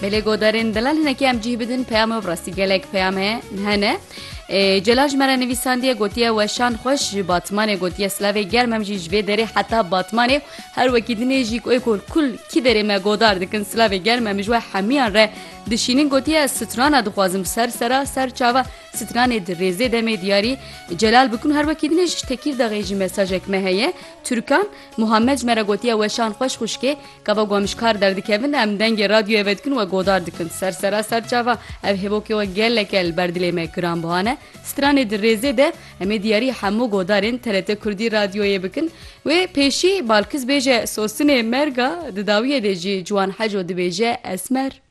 Belê godarên delal hinekî em cih bidin peyama rastî gelek peyame hene. Celal ji me re nivîsandiye gotiye weşan xweş ji Batmanê gotiye silavê germ em jî ji vê derê heta Batmanê her wekî dinê jî kul kî derê me godar dikin silavê germ em ji we hemiyan re dişînin gotiye strana dixwazim sera ser çava stranê di rêzê demê diyarî Celal bikun her wekî dinê ji Tekirdağê jî mesajek me heye. Türkan Muhammed ji me re gotiye weşan xweş xuşkê gava gomişkar derdikevin em dengê radyoyê ve dikin we godar dikin sera ser çava ev hêvokê we gelek el berdilê me kiran buhane. Stranê di rêzê de em ê diyarî hemû godarên TRT Kurdî radyoyê bikin wê pêşî balkiz bêje sosinê merga di dawiyê de jî Ciwan Heco dibêje esmer